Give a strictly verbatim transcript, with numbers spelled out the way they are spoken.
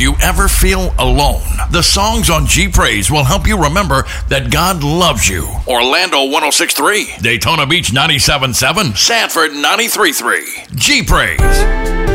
you ever feel alone, the songs on G Praise will help you remember that God loves you. Orlando one oh six point three, Daytona Beach ninety-seven point seven, Sanford ninety-three point three. G Praise.